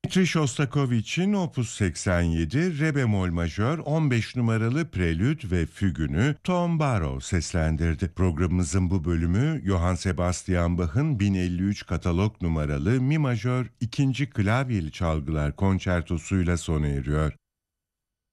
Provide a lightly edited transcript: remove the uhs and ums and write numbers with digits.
Shostakovich'in Opus 87, Re bemol majör 15 numaralı prelüt ve fügünü Tom Barrow seslendirdi. Programımızın bu bölümü Johann Sebastian Bach'ın 1053 katalog numaralı Mi majör 2. klavyeli çalgılar konçertosuyla sona eriyor.